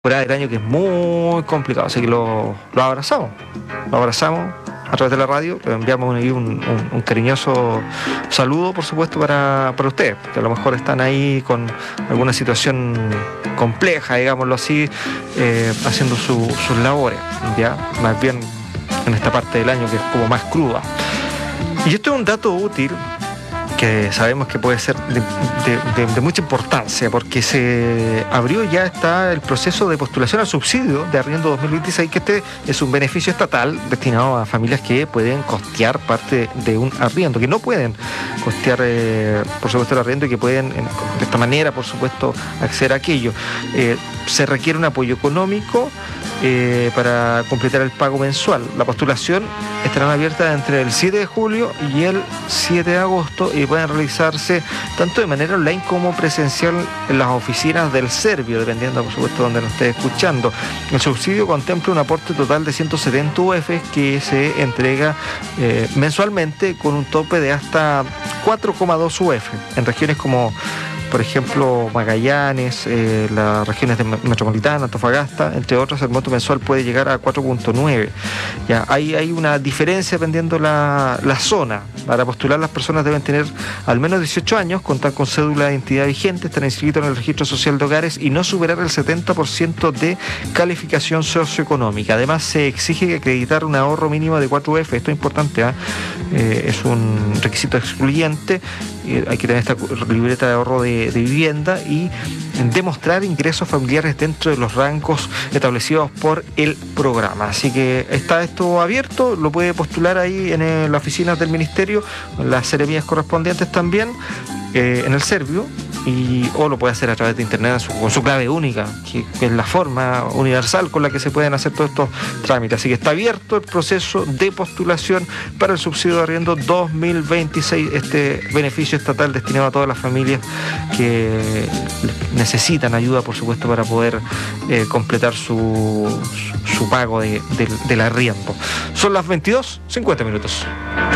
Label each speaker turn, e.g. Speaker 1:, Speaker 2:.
Speaker 1: del año que es muy complicado, así que lo abrazamos a través de la radio, le enviamos un cariñoso saludo, por supuesto, para ustedes, que a lo mejor están ahí con alguna situación compleja, digámoslo así, haciendo sus labores, ya, más bien en esta parte del año que es como más cruda. Y esto es un dato útil que sabemos que puede ser de mucha importancia, porque se abrió, ya está el proceso de postulación al subsidio de arriendo 2026, que este es un beneficio estatal destinado a familias que pueden costear parte de un arriendo, que no pueden costear, por supuesto, el arriendo, y que pueden, de esta manera, por supuesto, acceder a aquello. Se requiere un apoyo económico para completar el pago mensual. La postulación estará abierta entre el 7 de julio y el 7 de agosto y pueden realizarse tanto de manera online como presencial en las oficinas del Servio, dependiendo, por supuesto, donde nos esté escuchando. El subsidio contempla un aporte total de 170 UF que se entrega mensualmente, con un tope de hasta 4,2 UF en regiones como, por ejemplo, Magallanes, las regiones de Metropolitana, Antofagasta, entre otros. El monto mensual puede llegar a 4,9. Ya, hay una diferencia dependiendo la zona. Para postular, las personas deben tener al menos 18 años, contar con cédula de identidad vigente, estar inscritos en el registro social de hogares y no superar el 70% de calificación socioeconómica. Además, se exige acreditar un ahorro mínimo de 4 UF. Esto es importante, es un requisito excluyente. Hay que tener esta libreta de ahorro de vivienda y demostrar ingresos familiares dentro de los rangos establecidos por el programa. Así que está esto abierto, lo puede postular ahí en las oficinas del Ministerio, en las seremías correspondientes también, en el Servio, o lo puede hacer a través de internet con su clave única, que es la forma universal con la que se pueden hacer todos estos trámites. Así que está abierto el proceso de postulación para el subsidio de arriendo 2026, este beneficio estatal destinado a todas las familias que necesitan ayuda, por supuesto, para poder completar su pago del arriendo. Son las 22:50.